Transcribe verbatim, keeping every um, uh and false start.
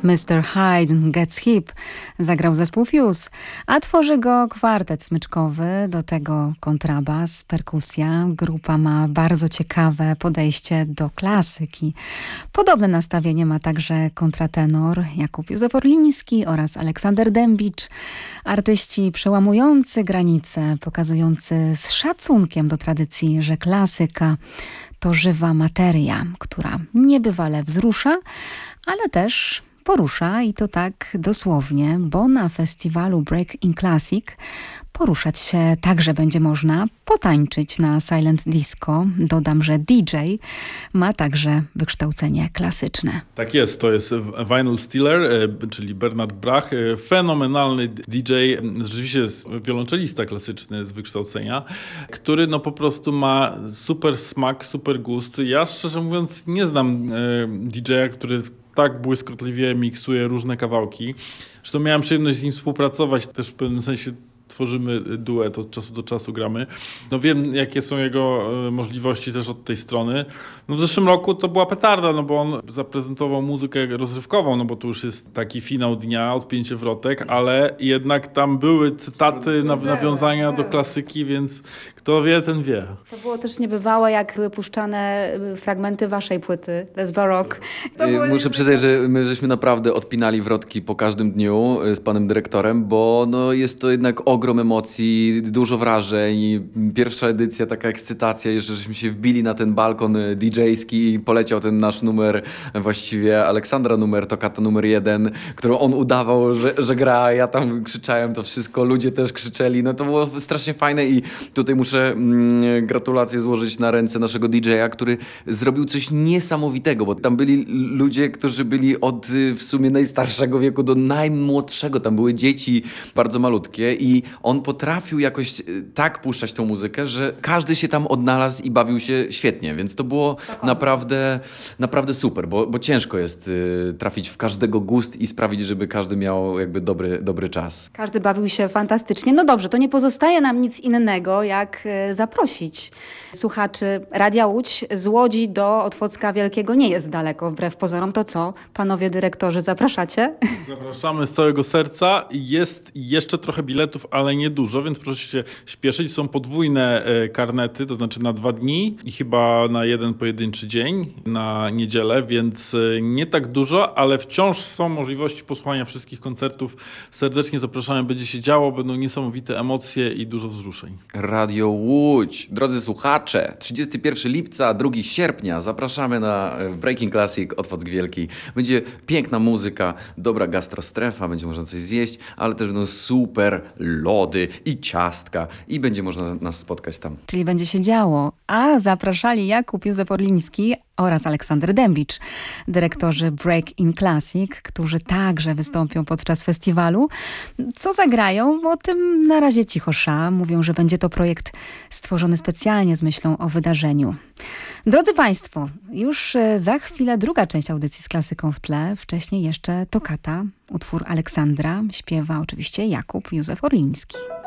mister Hyde Gets Hip zagrał zespół Fuse, a tworzy go kwartet smyczkowy, do tego kontrabas, perkusja. Grupa ma bardzo ciekawe podejście do klasyki. Podobne nastawienie ma także kontratenor Jakub Józef Orliński oraz Aleksander Dębicz. Artyści przełamujący granice, pokazujący z szacunkiem do tradycji, że klasyka to żywa materia, która niebywale wzrusza, ale też porusza, i to tak dosłownie, bo na festiwalu Break in Classic poruszać się także będzie można, potańczyć na Silent Disco. Dodam, że D J ma także wykształcenie klasyczne. Tak jest, to jest Vinyl Stealer, czyli Bernard Brach. Fenomenalny D J, rzeczywiście jest wiolonczelista klasyczny z wykształcenia, który no po prostu ma super smak, super gust. Ja szczerze mówiąc nie znam D J a, który tak błyskotliwie miksuje różne kawałki. Zresztą miałem przyjemność z nim współpracować, też w pewnym sensie tworzymy duet, od czasu do czasu gramy. No wiem, jakie są jego możliwości też od tej strony. No w zeszłym roku to była petarda, no bo on zaprezentował muzykę rozrywkową, no bo to już jest taki finał dnia, odpięcie wrotek, ale jednak tam były cytaty, nawiązania do klasyki, więc kto wie, ten wie. To było też niebywałe, jak były puszczane fragmenty waszej płyty, Les Baroque. Muszę przyznać, że my żeśmy naprawdę odpinali wrotki po każdym dniu z panem dyrektorem, bo no jest to jednak ogrom emocji, dużo wrażeń. Pierwsza edycja, taka ekscytacja, że żeśmy się wbili na ten balkon didżejski i poleciał ten nasz numer, właściwie Aleksandra numer, Toccata numer jeden, którą on udawał, że, że gra, ja tam krzyczałem to wszystko, ludzie też krzyczeli, no to było strasznie fajne i tutaj muszę mm, gratulacje złożyć na ręce naszego didżeja, który zrobił coś niesamowitego, bo tam byli ludzie, którzy byli od w sumie najstarszego wieku do najmłodszego, tam były dzieci bardzo malutkie i on potrafił jakoś tak puszczać tą muzykę, że każdy się tam odnalazł i bawił się świetnie, więc to było naprawdę, naprawdę super, bo, bo ciężko jest y, trafić w każdego gust i sprawić, żeby każdy miał jakby dobry, dobry czas. Każdy bawił się fantastycznie. No dobrze, to nie pozostaje nam nic innego, jak y, zaprosić słuchaczy Radia Łódź. Z Łodzi do Otwocka Wielkiego nie jest daleko, wbrew pozorom. To co, panowie dyrektorzy, zapraszacie? Zapraszamy z całego serca. Jest jeszcze trochę biletów, ale nie dużo, więc proszę się śpieszyć. Są podwójne karnety, to znaczy na dwa dni i chyba na jeden pojedynczy dzień, na niedzielę, więc nie tak dużo, ale wciąż są możliwości posłuchania wszystkich koncertów. Serdecznie zapraszamy, będzie się działo, będą niesamowite emocje i dużo wzruszeń. Radio Łódź, drodzy słuchacze, trzydziestego pierwszego lipca, drugiego sierpnia zapraszamy na Breaking Classic Otwock Wielki. Będzie piękna muzyka, dobra gastrostrefa, będzie można coś zjeść, ale też będą super lody i ciastka i będzie można nas spotkać tam. Czyli będzie się działo. A zapraszali Jakub Józef Orliński oraz Aleksander Dębicz, dyrektorzy Break in Classic, którzy także wystąpią podczas festiwalu. Co zagrają? O tym na razie cicho sza. Mówią, że będzie to projekt stworzony specjalnie z myślą o wydarzeniu. Drodzy Państwo, już za chwilę druga część audycji z klasyką w tle. Wcześniej jeszcze Toccata, utwór Aleksandra. Śpiewa oczywiście Jakub Józef Orliński.